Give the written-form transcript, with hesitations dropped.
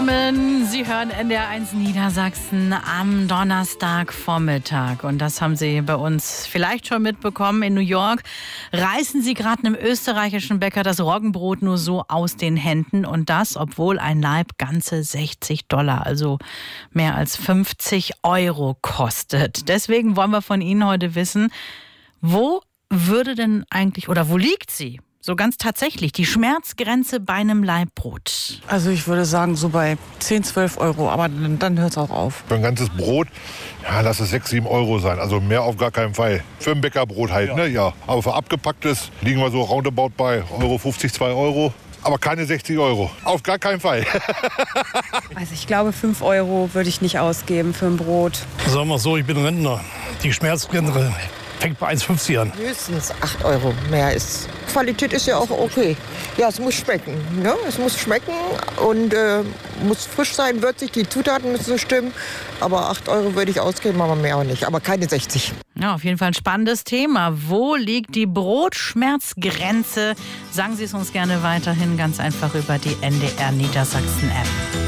zusammen. Sie hören NDR1 Niedersachsen am Donnerstagvormittag. Und das haben Sie bei uns vielleicht schon mitbekommen. In New York reißen Sie gerade einem österreichischen Bäcker das Roggenbrot nur so aus den Händen. Und das, obwohl ein Laib ganze $60, also mehr als 50 € kostet. Deswegen wollen wir von Ihnen heute wissen, wo würde denn eigentlich oder wo liegt sie? So ganz tatsächlich, die Schmerzgrenze bei einem Laibbrot. Also ich würde sagen so bei 10, 12 €, aber dann hört es auch auf. Für ein ganzes Brot, ja, lass es 6, 7 € sein. Also mehr auf gar keinen Fall. Für ein Bäckerbrot halt, ne? Ja. Aber für abgepacktes liegen wir so roundabout bei 1,50 €, 2 €. Aber keine 60 €. Auf gar keinen Fall. Also ich glaube 5 € würde ich nicht ausgeben für ein Brot. Sagen wir so, ich bin Rentner. Die Schmerzgrenze fängt bei 1,50 an. Höchstens 8 €. Mehr ist. Qualität ist ja auch okay. Ja, es muss schmecken. Ne? Es muss schmecken und muss frisch sein, würzig, die Zutaten müssen stimmen. Aber 8 € würde ich ausgeben, aber mehr auch nicht. Aber keine 60. Ja, auf jeden Fall ein spannendes Thema. Wo liegt die Brotschmerzgrenze? Sagen Sie es uns gerne weiterhin ganz einfach über die NDR Niedersachsen App.